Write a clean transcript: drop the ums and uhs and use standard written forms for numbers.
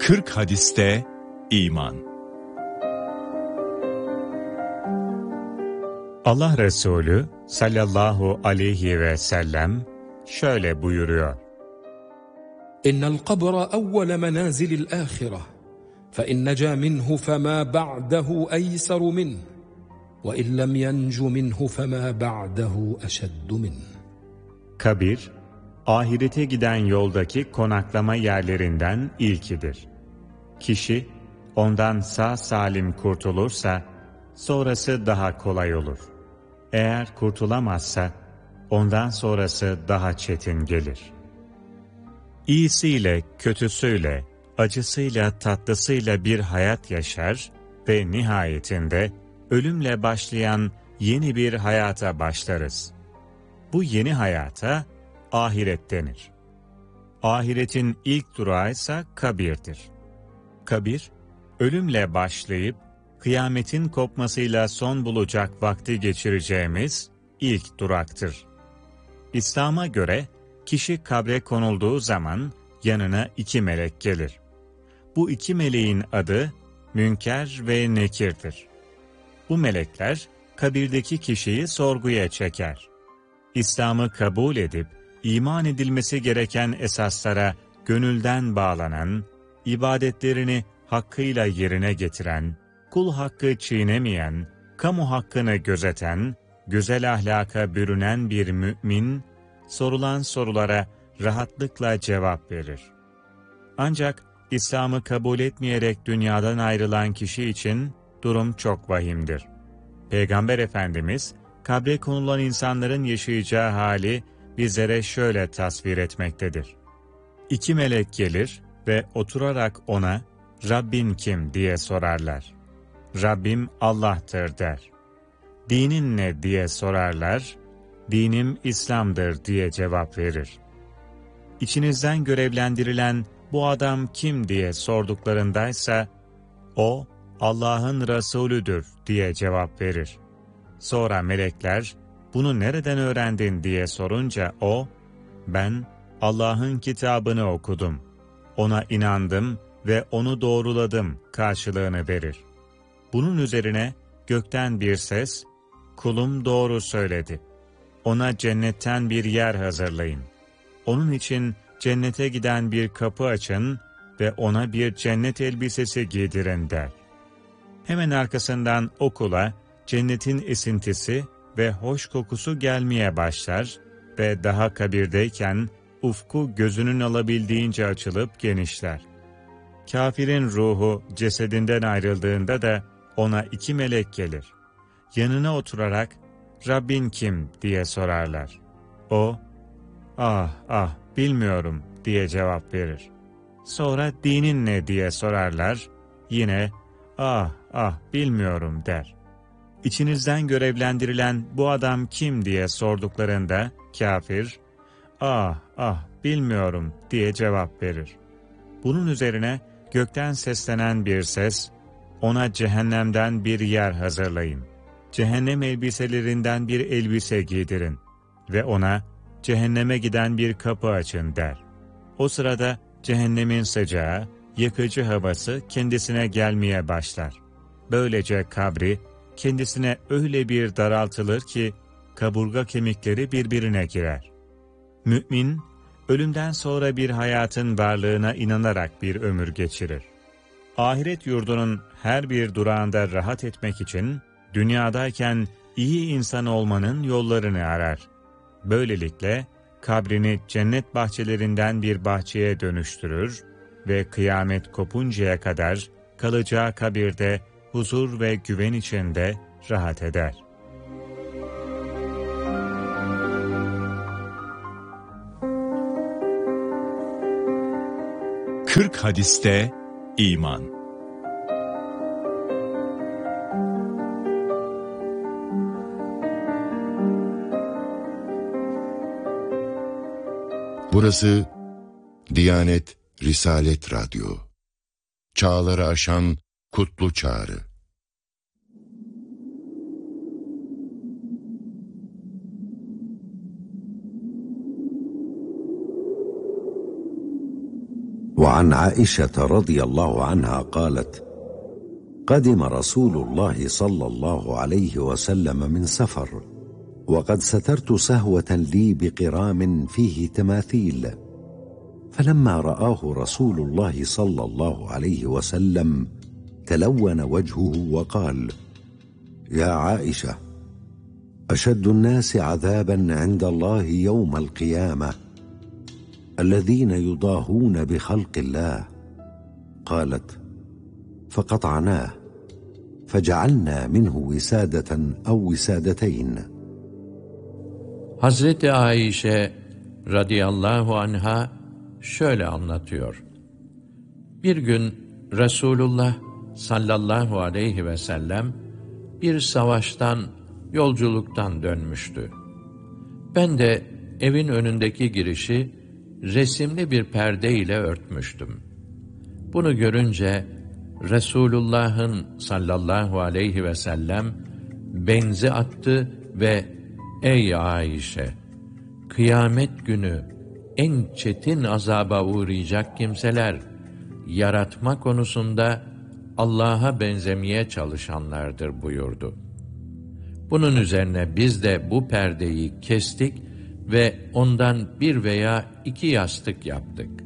40 hadiste iman. Allah Resulü sallallahu aleyhi ve sellem şöyle buyuruyor. İnnel kabra evvele menazilil ahire fe in neca minhu fema ba'dehu eyseru minh ve in lem yencu minhu fema ba'dehu eşeddu minh. Kabir, ahirete giden yoldaki konaklama yerlerinden ilkidir. Kişi ondan sağ salim kurtulursa sonrası daha kolay olur. Eğer kurtulamazsa ondan sonrası daha çetin gelir. İyisiyle, kötüsüyle, acısıyla, tatlısıyla bir hayat yaşar ve nihayetinde ölümle başlayan yeni bir hayata başlarız. Bu yeni hayata ahiret denir. Ahiretin ilk durağı ise kabirdir. Kabir, ölümle başlayıp kıyametin kopmasıyla son bulacak vakti geçireceğimiz ilk duraktır. İslam'a göre kişi kabre konulduğu zaman yanına 2 melek gelir. Bu 2 meleğin adı Münker ve Nekir'dir. Bu melekler kabirdeki kişiyi sorguya çeker. İslam'ı kabul edip iman edilmesi gereken esaslara gönülden bağlanan, ibadetlerini hakkıyla yerine getiren, kul hakkı çiğnemeyen, kamu hakkını gözeten, güzel ahlaka bürünen bir mümin, sorulan sorulara rahatlıkla cevap verir. Ancak İslam'ı kabul etmeyerek dünyadan ayrılan kişi için durum çok vahimdir. Peygamber Efendimiz, kabre konulan insanların yaşayacağı hali bizlere şöyle tasvir etmektedir. 2 melek gelir ve oturarak ona, "Rabbin kim?" diye sorarlar. "Rabbim Allah'tır." der. "Dinin ne?" diye sorarlar. "Dinim İslam'dır." diye cevap verir. İçinizden görevlendirilen bu adam kim diye sorduklarındaysa, "O Allah'ın Resulüdür." diye cevap verir. Sonra melekler, "Bunu nereden öğrendin?" diye sorunca o, "Ben Allah'ın kitabını okudum, ona inandım ve onu doğruladım" karşılığını verir. Bunun üzerine gökten bir ses, "Kulum doğru söyledi. Ona cennetten bir yer hazırlayın. Onun için cennete giden bir kapı açın ve ona bir cennet elbisesi giydirin" der. Hemen arkasından o kula cennetin esintisi ve hoş kokusu gelmeye başlar ve daha kabirdeyken ufku gözünün alabildiğince açılıp genişler. Kafirin ruhu cesedinden ayrıldığında da ona 2 melek gelir. Yanına oturarak, "Rabbin kim?" diye sorarlar. O, "Ah, bilmiyorum." diye cevap verir. Sonra "Dinin ne?" diye sorarlar. Yine, "Ah, bilmiyorum." der. İçinizden görevlendirilen bu adam kim diye sorduklarında kafir, bilmiyorum." diye cevap verir. Bunun üzerine gökten seslenen bir ses, "Ona cehennemden bir yer hazırlayın. Cehennem elbiselerinden bir elbise giydirin ve ona cehenneme giden bir kapı açın" der. O sırada cehennemin sıcağı, yakıcı havası kendisine gelmeye başlar. Böylece kabri kendisine öyle bir daraltılır ki kaburga kemikleri birbirine girer. Mümin, ölümden sonra bir hayatın varlığına inanarak bir ömür geçirir. Ahiret yurdunun her bir durağında rahat etmek için dünyadayken iyi insan olmanın yollarını arar. Böylelikle kabrini cennet bahçelerinden bir bahçeye dönüştürür ve kıyamet kopuncaya kadar kalacağı kabirde huzur ve güven içinde rahat eder. Kırk hadiste iman. Burası Diyanet Risalet Radyo. Çağları aşan kutlu çağrı. وعن عائشة رضي الله عنها قالت: قدم رسول الله صلى الله عليه وسلم من سفر، وقد سترت سهوة لي بقرام فيه تماثيل، فلما رآه رسول الله صلى الله عليه وسلم تلون وجهه وقال: يا عائشة، أشد الناس عذابا عند الله يوم القيامة الذين يضاهون بخلق الله. قالت: فقطعناه فجعلنا منه وسادة أو وسادتين. Hazreti Ayşe radıyallahu anha şöyle anlatıyor. Bir gün Resulullah sallallahu aleyhi ve sellem bir savaştan, yolculuktan dönmüştü. Ben de evin önündeki girişi resimli bir perde ile örtmüştüm. Bunu görünce Resulullah'ın sallallahu aleyhi ve sellem benzi attı ve "Ey Ayşe, kıyamet günü en çetin azaba uğrayacak kimseler, yaratma konusunda Allah'a benzemeye çalışanlardır" buyurdu. Bunun üzerine biz de bu perdeyi kestik ve ondan bir veya iki yastık yaptık.